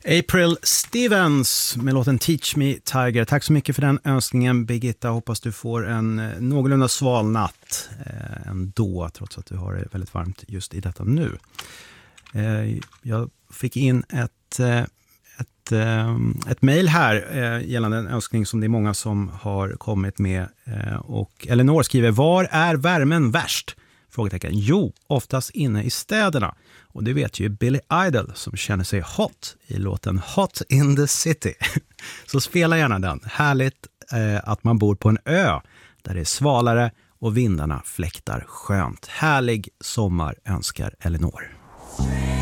April Stevens med låten Teach Me Tiger. Tack så mycket för den önskningen, Birgitta. Hoppas du får en någorlunda sval natt ändå, trots att du har det väldigt varmt just i detta nu. Jag fick in ett mejl här gällande en önskning som det är många som har kommit med. Och Eleanor skriver, var är värmen värst? Frågetecken. Jo, oftast inne i städerna. Och det vet ju Billy Idol som känner sig hot i låten Hot in the City. Så spela gärna den. Härligt att man bor på en ö där det är svalare och vindarna fläktar skönt. Härlig sommar önskar Eleanor.